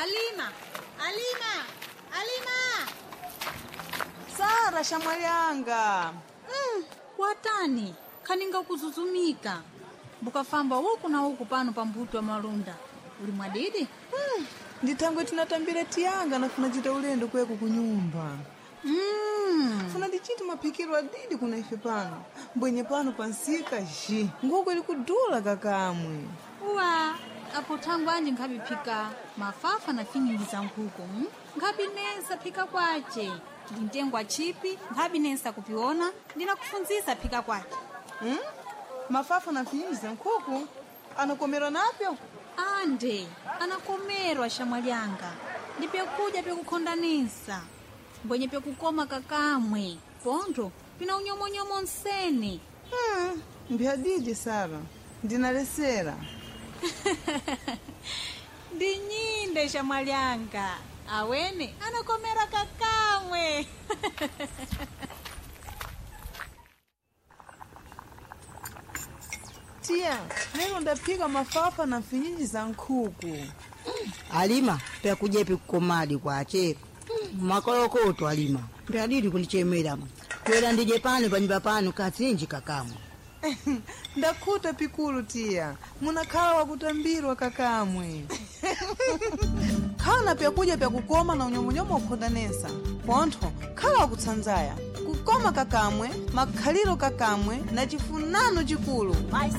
Alima! Sara shamwalianga. Watani, kaninga kuzuzumika. Bukafamba huku na huku pano pa mbuto wa malunda. Uli mwadidi? Nditangwe tinatambira tiyanga na funachita ulendo kweku kunyumba. Funa ndichiti mapikiro adidi kuna ife pano. Mbwenye pano pansika ji. Nguko ili kudula kakamwe. Uwa, apo tangu anje nkabi pika mafafa na finyingi za nkuku. Nkabi nesa pika kwache. Ndintengwa chipi, nkabi nesa kupiona. Ndina kufunzisa pika kwache. Mafafa na finyingi za nkuku? Anakomera napyo? Ande, anakomerwa shamwalianga. Ndipe kuja pe kukondanisa. Mbwenye pe kukoma kakamwe. Pondo, pina unyomonyomo nsene. Mbiadidi Sara. Ndinalesera. Ndinyinde shamwalianga. Awene, anakomera kakamwe. Tia, leo ndapika mafafa na finyingi za nkuku. Alima, pia kujepi kukomadi kwa ache. Makolokoto Alima. Pia didi kunichemera. Kwela ndije pano panyumba pano katsinji kakamwe. Ndakuta pikulu tia. Munakala wa kutambirwa kakamwe. Kana pia kuja pia kukoma na unyomonyomo ukondanesa. Ponto, kala wa kutsanzaya. Kukoma kakamwe, makhaliro kakamwe, na chifunano chikulu.